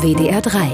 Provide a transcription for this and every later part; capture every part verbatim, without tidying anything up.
W D R drei.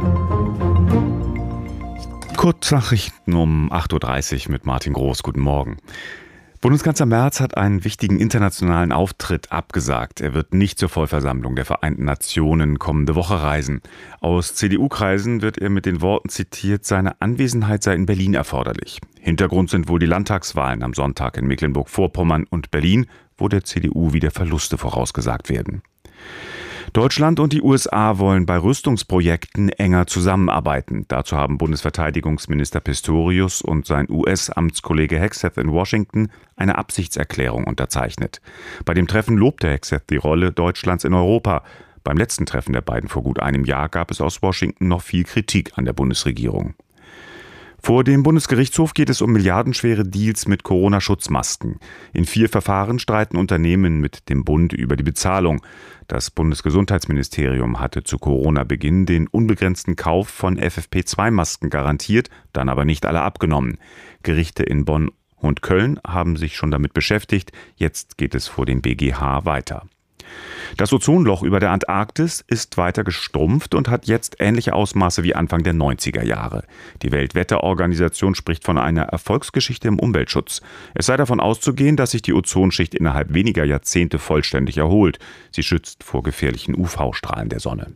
Kurznachrichten um acht Uhr dreißig mit Martin Groß. Guten Morgen. Bundeskanzler Merz hat einen wichtigen internationalen Auftritt abgesagt. Er wird nicht zur Vollversammlung der Vereinten Nationen kommende Woche reisen. Aus C D U-Kreisen wird er mit den Worten zitiert, seine Anwesenheit sei in Berlin erforderlich. Hintergrund sind wohl die Landtagswahlen am Sonntag in Mecklenburg-Vorpommern und Berlin, wo der C D U wieder Verluste vorausgesagt werden. Deutschland und die U S A wollen bei Rüstungsprojekten enger zusammenarbeiten. Dazu haben Bundesverteidigungsminister Pistorius und sein U S-Amtskollege Hegseth in Washington eine Absichtserklärung unterzeichnet. Bei dem Treffen lobte Hegseth die Rolle Deutschlands in Europa. Beim letzten Treffen der beiden vor gut einem Jahr gab es aus Washington noch viel Kritik an der Bundesregierung. Vor dem Bundesgerichtshof geht es um milliardenschwere Deals mit Corona-Schutzmasken. In vier Verfahren streiten Unternehmen mit dem Bund über die Bezahlung. Das Bundesgesundheitsministerium hatte zu Corona-Beginn den unbegrenzten Kauf von F F P zwei Masken garantiert, dann aber nicht alle abgenommen. Gerichte in Bonn und Köln haben sich schon damit beschäftigt. Jetzt geht es vor dem B G H weiter. Das Ozonloch über der Antarktis ist weiter gestrumpft und hat jetzt ähnliche Ausmaße wie Anfang der neunziger Jahre. Die Weltwetterorganisation spricht von einer Erfolgsgeschichte im Umweltschutz. Es sei davon auszugehen, dass sich die Ozonschicht innerhalb weniger Jahrzehnte vollständig erholt. Sie schützt vor gefährlichen U V-Strahlen der Sonne.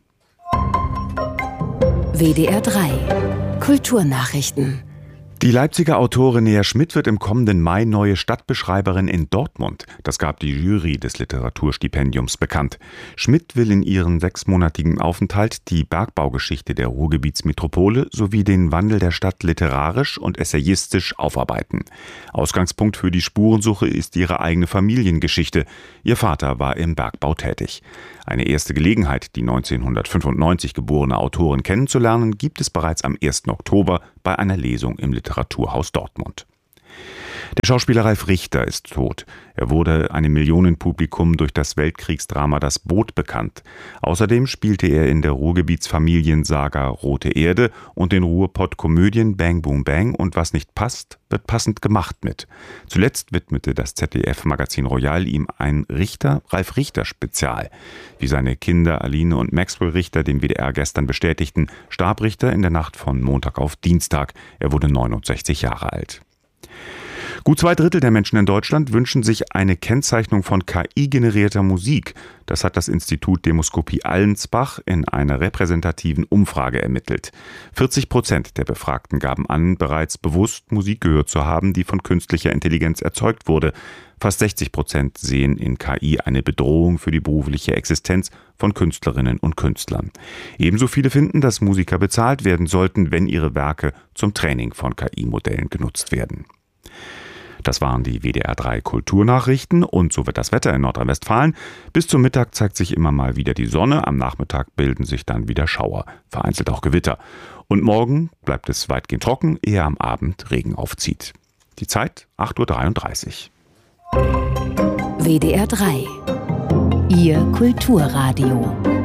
W D R drei. Kulturnachrichten. Die Leipziger Autorin Nea Schmidt wird im kommenden Mai neue Stadtbeschreiberin in Dortmund. Das gab die Jury des Literaturstipendiums bekannt. Schmidt will in ihrem sechsmonatigen Aufenthalt die Bergbaugeschichte der Ruhrgebietsmetropole sowie den Wandel der Stadt literarisch und essayistisch aufarbeiten. Ausgangspunkt für die Spurensuche ist ihre eigene Familiengeschichte. Ihr Vater war im Bergbau tätig. Eine erste Gelegenheit, die neunzehnhundertfünfundneunzig geborene Autorin kennenzulernen, gibt es bereits am ersten Oktober bei einer Lesung im Literaturhaus Dortmund. Der Schauspieler Ralf Richter ist tot. Er wurde einem Millionenpublikum durch das Weltkriegsdrama Das Boot bekannt. Außerdem spielte er in der Ruhrgebietsfamiliensaga Rote Erde und den Ruhrpott-Komödien Bang Boom Bang und Was nicht passt, wird passend gemacht mit. Zuletzt widmete das Z D F-Magazin Royal ihm ein Richter, Ralf Richter-Spezial. Wie seine Kinder Aline und Maxwell Richter dem W D R gestern bestätigten, starb Richter in der Nacht von Montag auf Dienstag. Er wurde neunundsechzig Jahre alt. Gut zwei Drittel der Menschen in Deutschland wünschen sich eine Kennzeichnung von K I-generierter Musik. Das hat das Institut Demoskopie Allensbach in einer repräsentativen Umfrage ermittelt. vierzig Prozent der Befragten gaben an, bereits bewusst Musik gehört zu haben, die von künstlicher Intelligenz erzeugt wurde. Fast sechzig Prozent sehen in K I eine Bedrohung für die berufliche Existenz von Künstlerinnen und Künstlern. Ebenso viele finden, dass Musiker bezahlt werden sollten, wenn ihre Werke zum Training von K I-Modellen genutzt werden. Das waren die W D R drei Kulturnachrichten und so wird das Wetter in Nordrhein-Westfalen. Bis zum Mittag zeigt sich immer mal wieder die Sonne, am Nachmittag bilden sich dann wieder Schauer, vereinzelt auch Gewitter. Und morgen bleibt es weitgehend trocken, ehe am Abend Regen aufzieht. Die Zeit acht Uhr dreiunddreißig. W D R drei. Ihr Kulturradio.